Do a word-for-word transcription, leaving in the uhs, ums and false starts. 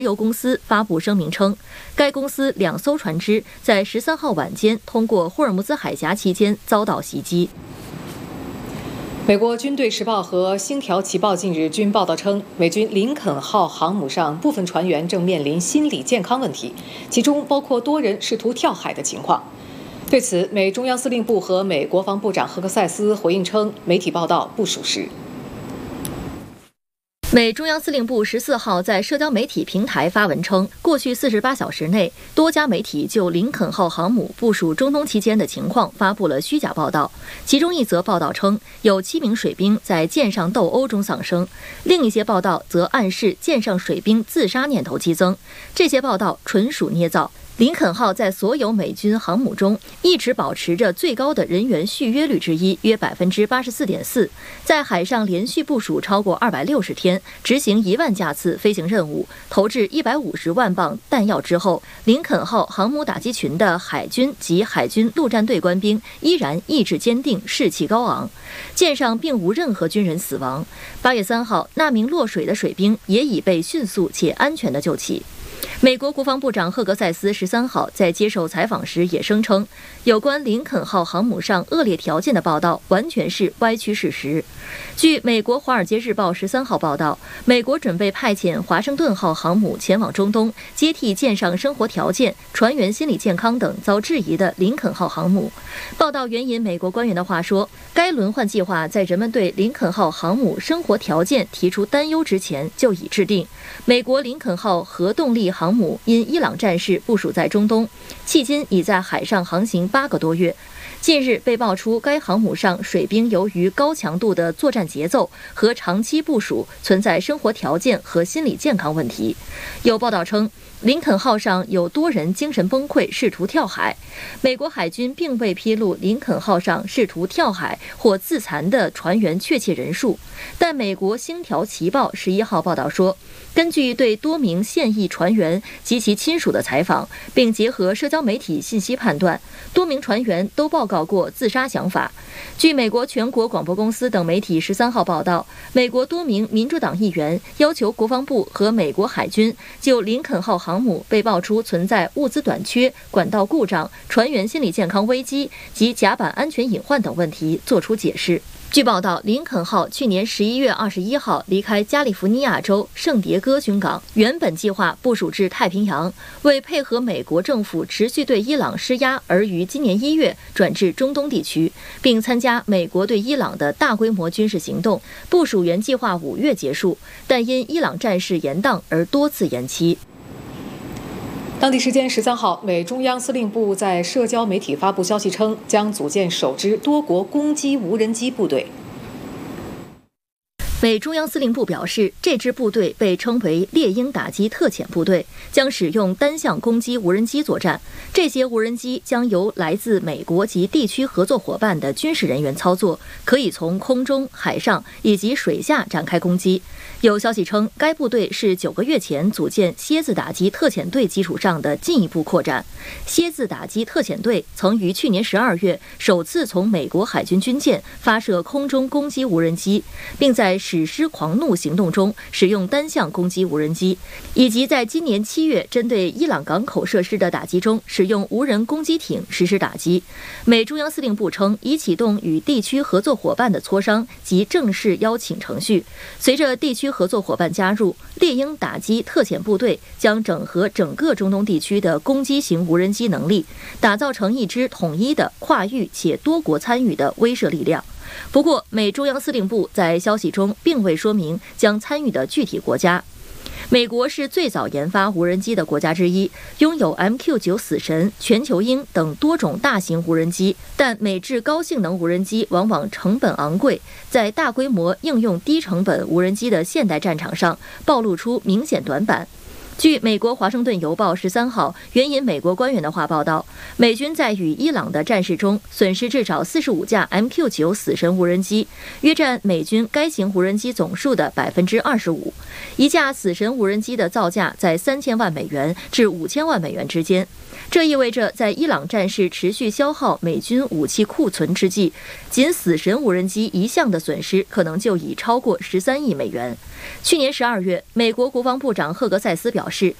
油公司发布声明称，该公司两艘船只在十三号晚间通过霍尔木兹海峡期间遭到袭击。 美国军队时报和星条旗报近日均报道称，美军林肯号航母上部分船员正面临心理健康问题，其中包括多人试图跳海的情况。对此，美中央司令部和美国防部长赫克塞斯回应称，媒体报道不属实。 美中央司令部十四号在社交媒体平台发文称，过去四十八小时内，多家媒体就林肯号航母部署中东期间的情况发布了虚假报道。其中一则报道称，有七名水兵在舰上斗殴中丧生；另一些报道则暗示舰上水兵自杀念头激增。这些报道纯属捏造。林肯号在所有美军航母中一直保持着最高的人员续约率之一，约百分之八十四点四，在海上连续部署超过二百六十天，执行一万架次飞行任务，投掷一百五十万磅弹药之后，林肯号航母打击群的海军及海军陆战队官兵依然意志坚定，士气高昂，舰上并无任何军人死亡。八月三号，那名落水的水兵也已被迅速且安全地救起。美国国防部长赫格塞斯十三号在接受采访时也声称，有关林肯号航母上恶劣条件的报道完全是歪曲事实。据美国《华尔街日报》十三号报道，美国准备派遣华盛顿号航母前往中东，接替舰上生活条件、船员心理健康等遭质疑的林肯号航母。报道援引美国官员的话说，该轮换计划在人们对林肯号航母生活条件提出担忧之前就已制定。美国林肯号核动力航母因伊朗战事部署在中东，迄今已在海上航行八个多月。近日被爆出该航母上水兵由于高强度的作战节奏和长期部署，存在生活条件和心理健康问题。有报道称，林肯号上有多人精神崩溃，试图跳海。美国海军并未披露林肯号上试图跳海或自残的船员确切人数，但美国星条旗报十一号报道说，根据对多名现役船员及其亲属的采访，并结合社交媒体信息判断，多名船员都报告过自杀想法。据美国全国广播公司等媒体十三号报道，美国多名民主党议员要求国防部和美国海军就林肯号航母被爆出存在物资短缺、管道故障、船员心理健康危机及甲板安全隐患等问题作出解释。据报道，林肯号去年十一月二十一号离开加利福尼亚州圣迭戈军港，原本计划部署至太平洋，为配合美国政府持续对伊朗施压，而于今年一月转至中东地区，并参加美国对伊朗的大规模军事行动。部署原计划五月结束，但因伊朗战事延宕而多次延期。 当地时间十三号，美中央司令部在社交媒体发布消息称，将组建首支多国攻击无人机部队。 美中央司令部表示，这支部队被称为猎鹰打击特遣部队，将使用单向攻击无人机作战。这些无人机将由来自美国及地区合作伙伴的军事人员操作，可以从空中、海上以及水下展开攻击。有消息称，该部队是九个月前组建蝎子打击特遣队基础上的进一步扩展。蝎子打击特遣队曾于去年十二月首次从美国海军军舰发射空中攻击无人机，并在史诗狂怒行动中使用单向攻击无人机，以及在今年七月针对伊朗港口设施的打击中使用无人攻击艇实施打击。美中央司令部称，已启动与地区合作伙伴的磋商及正式邀请程序。随着地区合作伙伴加入，猎鹰打击特遣部队将整合整个中东地区的攻击型无人机能力，打造成一支统一的、跨域且多国参与的威慑力量。不过，美中央司令部在消息中并未说明将参与的具体国家。美国是最早研发无人机的国家之一，拥有 M Q 九 死神、全球鹰等多种大型无人机，但美制高性能无人机往往成本昂贵，在大规模应用低成本无人机的现代战场上暴露出明显短板。据美国《华盛顿邮报》十三号援引美国官员的话报道，美军在与伊朗的战事中损失至少四十五架 M Q 九 死神无人机，约占美军该型无人机总数的百分之二十五。一架死神无人机的造价在三千万美元至五千万美元之间。这意味着，在伊朗战事持续消耗美军武器库存之际，仅死神无人机一项的损失可能就已超过十三亿美元。去年十二月，美国国防部长赫格塞斯表示， 示，